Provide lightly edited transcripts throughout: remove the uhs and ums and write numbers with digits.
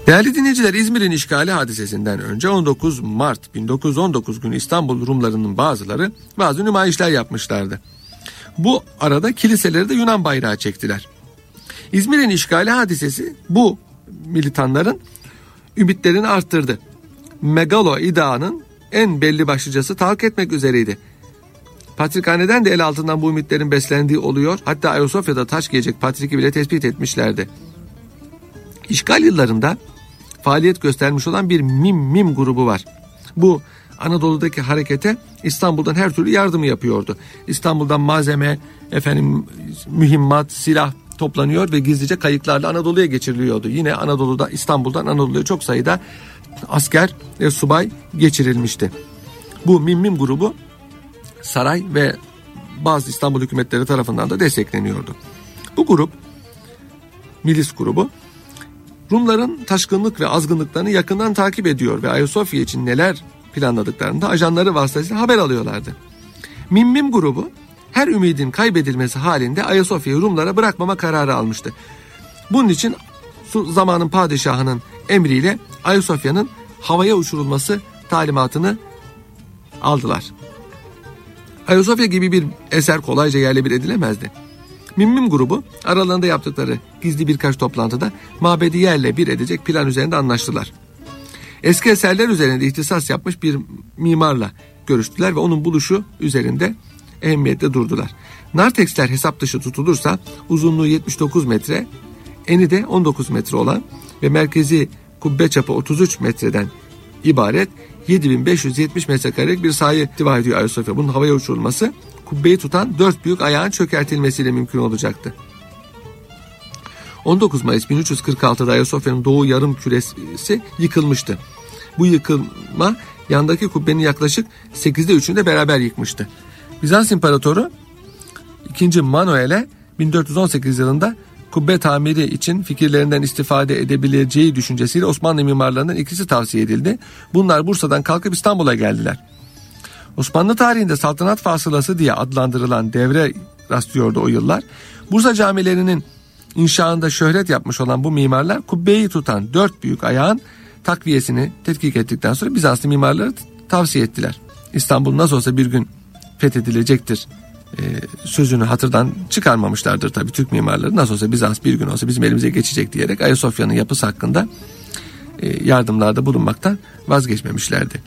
Değerli dinleyiciler, İzmir'in işgali hadisesinden önce 19 Mart 1919 günü İstanbul Rumlarının bazı nümayişler yapmışlardı. Bu arada kiliseleri de Yunan bayrağı çektiler. İzmir'in işgali hadisesi bu militanların ümitlerini arttırdı. Megalo iddianın en belli başlıcası tahkik etmek üzereydi. Patrikhaneden de el altından bu ümitlerin beslendiği oluyor. Hatta Ayasofya'da taç giyecek patriki bile tespit etmişlerdi. İşgal yıllarında faaliyet göstermiş olan bir mim grubu var. Bu Anadolu'daki harekete İstanbul'dan her türlü yardımı yapıyordu. İstanbul'dan malzeme, mühimmat, silah toplanıyor ve gizlice kayıklarla Anadolu'ya geçiriliyordu. Yine İstanbul'dan Anadolu'ya çok sayıda asker ve subay geçirilmişti. Bu mim grubu saray ve bazı İstanbul hükümetleri tarafından da destekleniyordu. Bu grup, milis grubu, Rumların taşkınlık ve azgınlıklarını yakından takip ediyor ve Ayasofya için neler planladıklarını da ajanları vasıtasıyla haber alıyorlardı. Mim grubu her ümidin kaybedilmesi halinde Ayasofya'yı Rumlara bırakmama kararı almıştı. Bunun için zamanın padişahının emriyle Ayasofya'nın havaya uçurulması talimatını aldılar. Ayasofya gibi bir eser kolayca yerle bir edilemezdi. Mim grubu aralarında yaptıkları gizli birkaç toplantıda mabedi yerle bir edecek plan üzerinde anlaştılar. Eski eserler üzerinde ihtisas yapmış bir mimarla görüştüler ve onun buluşu üzerinde ehemmiyetle durdular. Narteksler hesap dışı tutulursa uzunluğu 79 metre, eni de 19 metre olan ve merkezi kubbe çapı 33 metreden ibaret 7570 metrekarelik bir sahayı ihtiva ediyor Ayasofya. Bunun havaya uçurulması kubbeyi tutan 4 büyük ayağın çökertilmesiyle mümkün olacaktı. 19 Mayıs 1346'da Ayasofya'nın doğu yarım küresi yıkılmıştı. Bu yıkılma yandaki kubbenin yaklaşık 8'de 3'ünü de beraber yıkmıştı. Bizans İmparatoru 2. Manuel'e 1418 yılında kubbe tamiri için fikirlerinden istifade edebileceği düşüncesiyle Osmanlı mimarlarından ikisi tavsiye edildi. Bunlar Bursa'dan kalkıp İstanbul'a geldiler. Osmanlı tarihinde saltanat fasılası diye adlandırılan devre rastlıyordu o yıllar. Bursa camilerinin inşaında şöhret yapmış olan bu mimarlar kubbeyi tutan 4 büyük ayağın takviyesini tetkik ettikten sonra Bizanslı mimarları tavsiye ettiler. İstanbul nasıl olsa bir gün fethedilecektir sözünü hatırdan çıkarmamışlardır tabii Türk mimarları. Nasıl olsa Bizans bir gün olsa bizim elimize geçecek diyerek Ayasofya'nın yapısı hakkında yardımlarda bulunmaktan vazgeçmemişlerdi.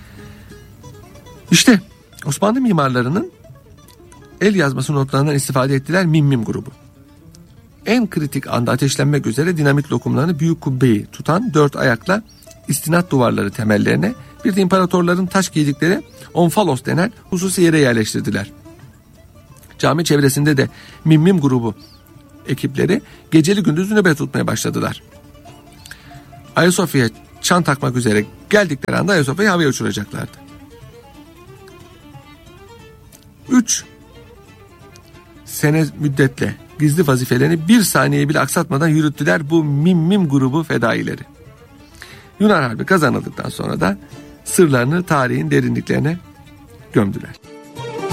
İşte Osmanlı mimarlarının el yazması notlarından istifade ettiler mim grubu. En kritik anda ateşlenmek üzere dinamit lokumlarını büyük kubbeyi tutan 4 ayakla istinat duvarları temellerine, bir de imparatorların taş giydikleri onfalos denen hususi yere yerleştirdiler. Cami çevresinde de mim grubu ekipleri geceli gündüz nöbet tutmaya başladılar. Ayasofya'ya çan takmak üzere geldikleri anda Ayasofya'yı havaya uçuracaklardı. 3 sene müddetle gizli vazifelerini bir saniye bile aksatmadan yürüttüler bu mim grubu fedaileri. Yunan Harbi kazanıldıktan sonra da sırlarını tarihin derinliklerine gömdüler.